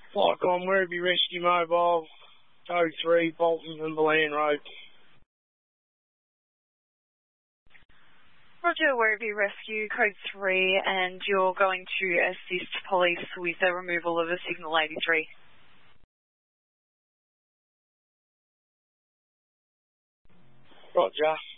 Flightcom, Werribee Rescue Mobile, Code 3, Bolton and Balan Road. Roger, Werribee Rescue, Code 3, and you're going to assist police with the removal of a Signal 83. Roger.